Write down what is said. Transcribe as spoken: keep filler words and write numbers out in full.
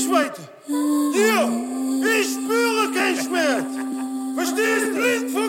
nicht weiter. Hier, ich spüre keinen Schmerz. Verstehst? Blind